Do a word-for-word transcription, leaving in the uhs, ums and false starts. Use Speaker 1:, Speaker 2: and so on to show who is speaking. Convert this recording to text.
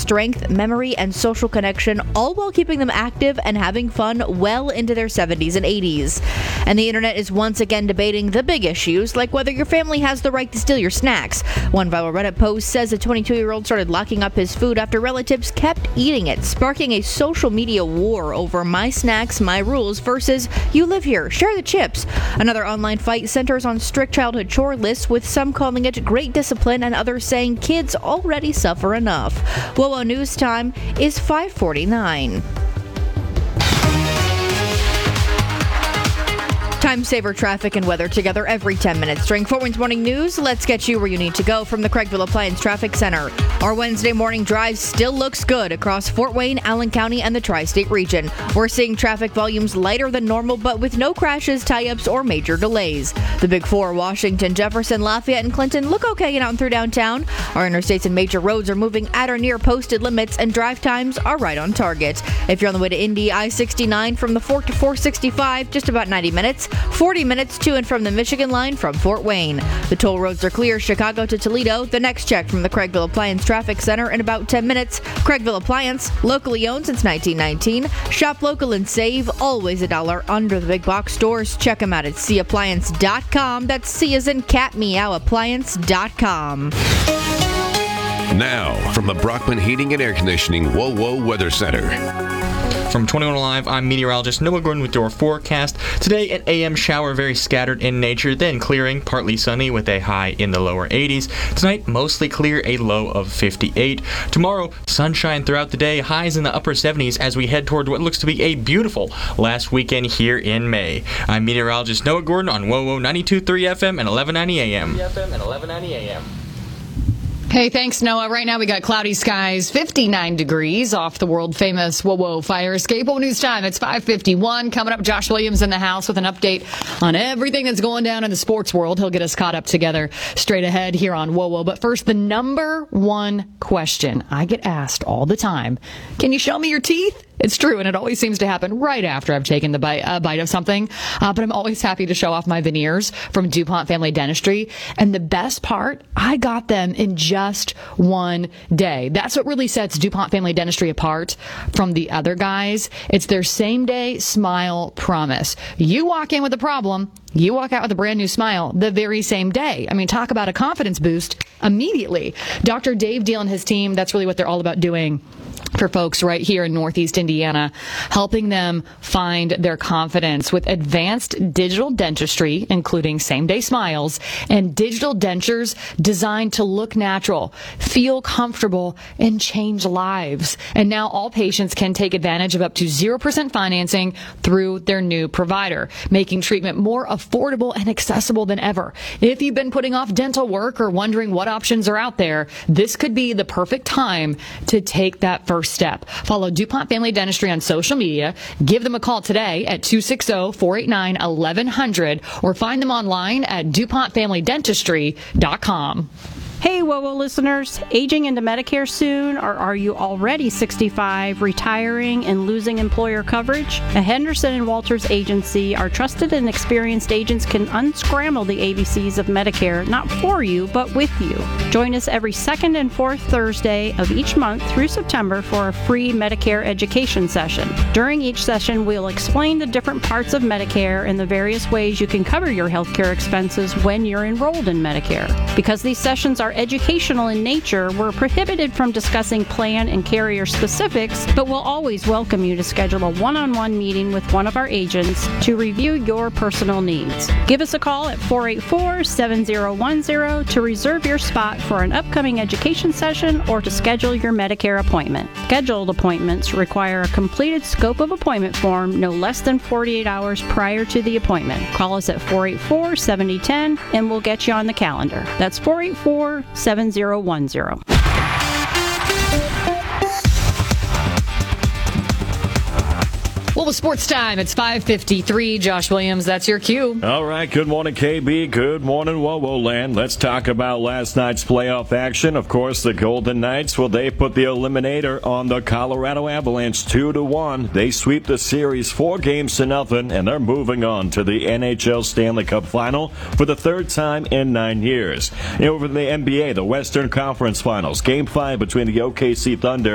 Speaker 1: strength, memory, and social connection, all while keeping them active and having fun well into their seventies and eighties. And the internet is once again debating the big issues, like whether your family has the right to steal your snacks. One viral Reddit post says a twenty-two-year-old started locking up his food after relatives kept eating it, sparking a social media war over my snacks, my rules versus you live here, share the chips. Another online fight centers on strict childhood chore lists, with some calling it great discipline and others saying kids already suffer enough. WOWO News Time is five forty-nine. Time saver traffic and weather together every ten minutes. During Fort Wayne's Morning News, let's get you where you need to go from the Craigville Appliance Traffic Center. Our Wednesday morning drive still looks good across Fort Wayne, Allen County, and the tri-state region. We're seeing traffic volumes lighter than normal, but with no crashes, tie-ups, or major delays. The Big Four, Washington, Jefferson, Lafayette, and Clinton, look okay out and through downtown. Our interstates and major roads are moving at or near posted limits, and drive times are right on target. If you're on the way to Indy, I sixty-nine from the Fort to four sixty-five, just about ninety minutes. forty minutes to and from the Michigan line from Fort Wayne. The toll roads are clear Chicago to Toledo. The next check from the Craigville Appliance Traffic Center in about ten minutes. Craigville Appliance, locally owned since nineteen nineteen. Shop local and save, always a dollar under the big box stores. Check them out at c appliance dot com. That's C as in cat, meow, appliance dot com.
Speaker 2: Now, from the Brockman Heating and Air Conditioning WOWO Weather Center.
Speaker 3: From twenty-one Alive, I'm meteorologist Noah Gordon with your forecast. Today, an A M shower, very scattered in nature, then clearing, partly sunny with a high in the lower eighties. Tonight, mostly clear, a low of fifty-eight. Tomorrow, sunshine throughout the day, highs in the upper seventies as we head toward what looks to be a beautiful last weekend here in May. I'm meteorologist Noah Gordon on WOWO ninety-two point three F M and eleven ninety A M. F M and eleven ninety A M.
Speaker 4: Hey, thanks, Noah. Right now we got cloudy skies, fifty-nine degrees off the world-famous WOWO fire escape. WOWO News Time, it's five fifty-one. Coming up, Josh Williams in the house with an update on everything that's going down in the sports world. He'll get us caught up together straight ahead here on WOWO. But first, the number one question I get asked all the time. Can you show me your teeth? It's true, and it always seems to happen right after I've taken the bite, uh, bite of something. Uh, but I'm always happy to show off my veneers from DuPont Family Dentistry. And the best part, I got them in just one day. That's what really sets DuPont Family Dentistry apart from the other guys. It's their same-day smile promise. You walk in with a problem, you walk out with a brand new smile the very same day. I mean, talk about a confidence boost immediately. Doctor Dave Deal and his team, that's really what they're all about doing for folks right here in Northeast Indiana, helping them find their confidence with advanced digital dentistry, including same-day smiles, and digital dentures designed to look natural, feel comfortable, and change lives. And now all patients can take advantage of up to zero percent financing through their new provider, making treatment more affordable and accessible than ever. If you've been putting off dental work or wondering what options are out there, this could be the perfect time to take that first step. Follow DuPont Family Dentistry on social media. Give them a call today at two six zero, four eight nine, eleven hundred or find them online at DuPont Family Dentistry dot com.
Speaker 5: Hey, WOWO listeners, aging into Medicare soon, or are you already sixty-five, retiring, and losing employer coverage? A Henderson and Walters agency, our trusted and experienced agents can unscramble the A B Cs of Medicare, not for you, but with you. Join us every second and fourth Thursday of each month through September for a free Medicare education session. During each session, we'll explain the different parts of Medicare and the various ways you can cover your healthcare expenses when you're enrolled in Medicare. Because these sessions are educational in nature, we're prohibited from discussing plan and carrier specifics, but we'll always welcome you to schedule a one-on-one meeting with one of our agents to review your personal needs. Give us a call at four eight four, seven zero one zero to reserve your spot for an upcoming education session or to schedule your Medicare appointment. Scheduled appointments require a completed scope of appointment form no less than forty-eight hours prior to the appointment. Call us at four eight four, seven zero one zero and we'll get you on the calendar. That's four eight four, seven zero one zero.
Speaker 4: Well, with sports time, it's five fifty-three. Josh Williams, that's your cue.
Speaker 6: All right, good morning, K B. Good morning, WOWO land. Let's talk about last night's playoff action. Of course, the Golden Knights, well, they put the eliminator on the Colorado Avalanche two to one. They sweep the series four games to nothing, and they're moving on to the N H L Stanley Cup Final for the third time in nine years. And over in the N B A, the Western Conference Finals, Game five between the O K C Thunder